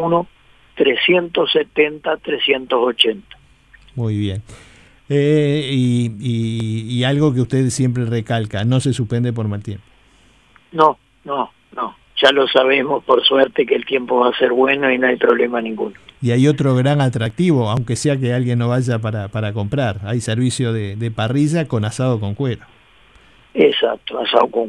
481-370-380. Muy bien. Y algo que usted siempre recalca, no se suspende por mal tiempo. No. Ya lo sabemos, por suerte, que el tiempo va a ser bueno y no hay problema ninguno. Y hay otro gran atractivo, aunque sea que alguien no vaya para comprar. Hay servicio de parrilla con asado con cuero. Exacto, asado con